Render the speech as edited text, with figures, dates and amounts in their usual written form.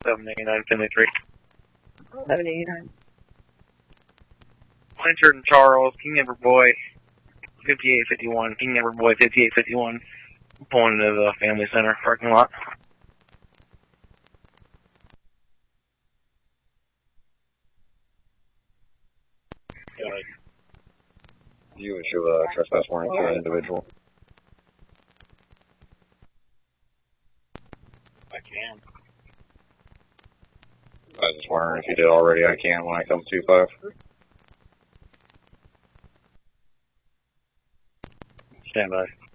789 Finley 3. 789. Blanchard and Charles, King Edward Boy, 5851. King Edward Boy, 5851. Pulling into the Family Center parking lot. You issue a trespass warrant to an individual. I can. I was just wondering if you did already. I can when I come 2-5. Stand by.